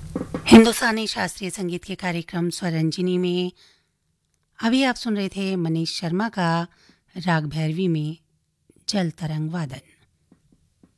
हिंदुस्तानी शास्त्रीय संगीत के कार्यक्रम स्वरंजनी में अभी आप सुन रहे थे मनीष शर्मा का राग भैरवी में जल तरंग वादन।